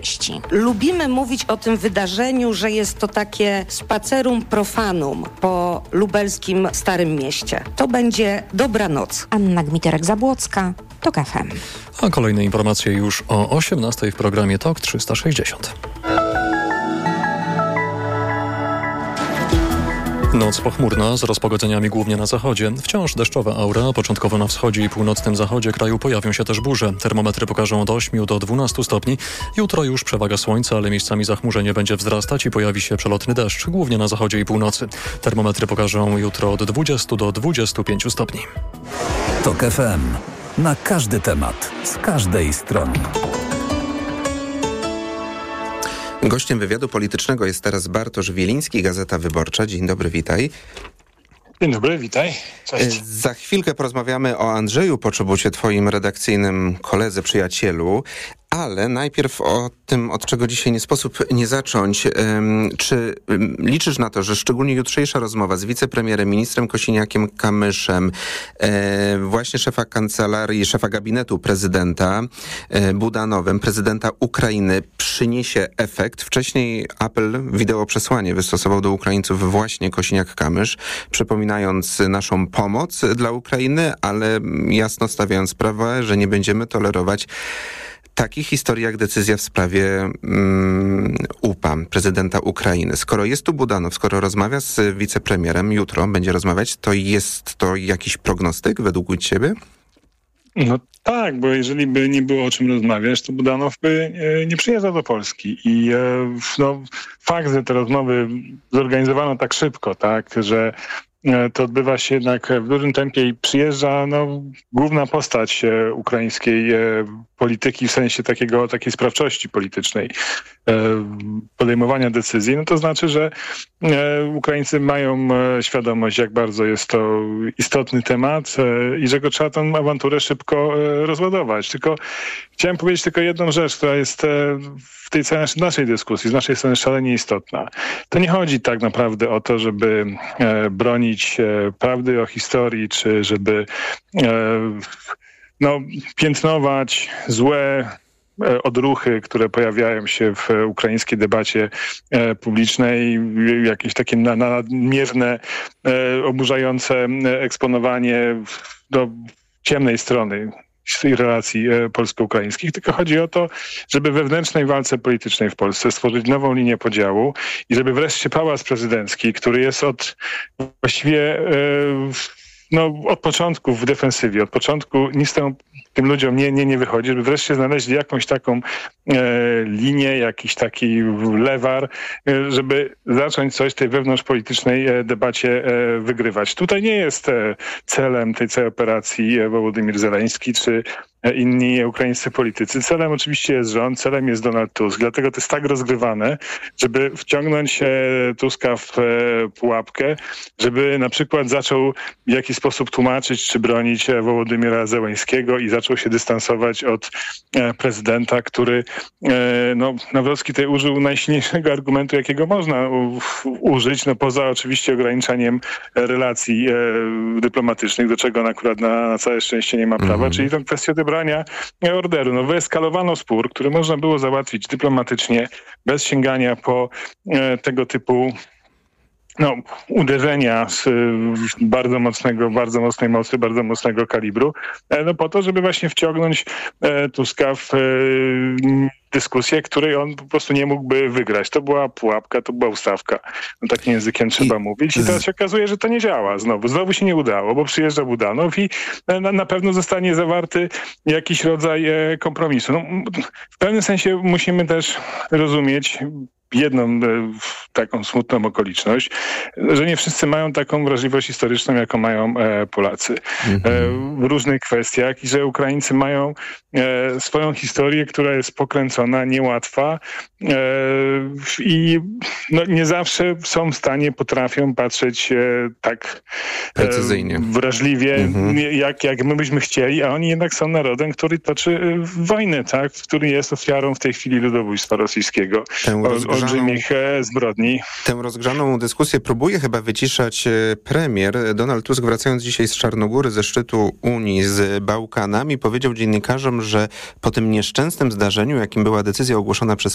treści. Lubimy mówić o tym wydarzeniu, że jest to takie spacerum profanum po lubelskim Starym Mieście. To będzie dobranoc. Anna Gmiterek-Zabłocka, TOK FM. A kolejne informacje już o 18:00 w programie TOK 360. Noc pochmurna z rozpogodzeniami głównie na zachodzie. Wciąż deszczowa aura, początkowo na wschodzie i północnym zachodzie kraju pojawią się też burze. Termometry pokażą od 8 do 12 stopni. Jutro już przewaga słońca, ale miejscami zachmurzenie będzie wzrastać i pojawi się przelotny deszcz, głównie na zachodzie i północy. Termometry pokażą jutro od 20 do 25 stopni. TOK FM. Na każdy temat, z każdej strony. Gościem wywiadu politycznego jest teraz Bartosz Wieliński, Gazeta Wyborcza. Dzień dobry, witaj. Dzień dobry, witaj. Cześć. Za chwilkę porozmawiamy o Andrzeju Poczobucie, twoim redakcyjnym koledze, przyjacielu, ale najpierw o tym, od czego dzisiaj nie sposób nie zacząć. Czy liczysz na to, że szczególnie jutrzejsza rozmowa z wicepremierem, ministrem Kosiniakiem-Kamyszem, właśnie szefa kancelarii, szefa gabinetu prezydenta Budanowem, prezydenta Ukrainy, przyniesie efekt? Wcześniej apel, wideoprzesłanie wystosował do Ukraińców właśnie Kosiniak-Kamysz, przypominając naszą pomoc dla Ukrainy, ale jasno stawiając sprawę, że nie będziemy tolerować takich historii jak decyzja w sprawie UPA, prezydenta Ukrainy. Skoro jest tu Budanow, skoro rozmawia z wicepremierem, jutro będzie rozmawiać, to jest to jakiś prognostyk według ciebie? No tak, bo jeżeli by nie było o czym rozmawiać, to Budanow by nie przyjeżdżał do Polski. I fakt, że te rozmowy zorganizowano tak szybko, tak, że to odbywa się jednak w dużym tempie i przyjeżdża główna postać ukraińskiej polityki w sensie takiej sprawczości politycznej, podejmowania decyzji, no to znaczy, że Ukraińcy mają świadomość, jak bardzo jest to istotny temat i że go trzeba tę awanturę szybko rozładować. Tylko chciałem powiedzieć tylko jedną rzecz, która jest w tej całej naszej dyskusji, z naszej strony szalenie istotna. To nie chodzi tak naprawdę o to, żeby bronić prawdy o historii, czy żeby piętnować złe odruchy, które pojawiają się w ukraińskiej debacie publicznej, jakieś takie nadmierne, oburzające eksponowanie do ciemnej strony relacji polsko-ukraińskich, tylko chodzi o to, żeby we wewnętrznej walce politycznej w Polsce stworzyć nową linię podziału i żeby wreszcie pałac prezydencki, który jest właściwie od początku w defensywie, od początku nic tym ludziom nie wychodzi, żeby wreszcie znaleźli jakąś taką linię, jakiś taki lewar, żeby zacząć coś w tej wewnątrzpolitycznej debacie wygrywać. Tutaj nie jest celem tej całej operacji Wołodymyr Zeleński czy inni ukraińscy politycy. Celem oczywiście jest rząd, celem jest Donald Tusk. Dlatego to jest tak rozgrywane, żeby wciągnąć Tuska w pułapkę, żeby na przykład zaczął w jakiś sposób tłumaczyć czy bronić Wołodymyra Zeleńskiego i zaczął się dystansować od prezydenta, który Nawrocki tutaj użył najsilniejszego argumentu, jakiego można użyć, poza oczywiście ograniczaniem relacji dyplomatycznych, do czego on akurat na całe szczęście nie ma prawa, czyli tą kwestię odebrania orderu. Wyeskalowano spór, który można było załatwić dyplomatycznie, bez sięgania po tego typu uderzenia z bardzo mocnej mocy, bardzo mocnego kalibru, po to, żeby właśnie wciągnąć Tuska w dyskusję, której on po prostu nie mógłby wygrać. To była pułapka, to była ustawka. Takim językiem trzeba mówić. I teraz się okazuje, że to nie działa. Znowu się nie udało, bo przyjeżdża Budanow i na pewno zostanie zawarty jakiś rodzaj kompromisu. W pewnym sensie musimy też rozumieć jedną taką smutną okoliczność, że nie wszyscy mają taką wrażliwość historyczną, jaką mają Polacy w różnych kwestiach i że Ukraińcy mają swoją historię, która jest pokręcona, niełatwa i nie zawsze są w stanie, potrafią patrzeć tak precyzyjnie, wrażliwie, jak my byśmy chcieli, a oni jednak są narodem, który toczy wojnę, tak? Który jest ofiarą w tej chwili ludobójstwa rosyjskiego. Olbrzymich zbrodni. Tę rozgrzaną dyskusję próbuje chyba wyciszać premier. Donald Tusk, wracając dzisiaj z Czarnogóry, ze szczytu Unii z Bałkanami, powiedział dziennikarzom, że po tym nieszczęsnym zdarzeniu, jakim była decyzja ogłoszona przez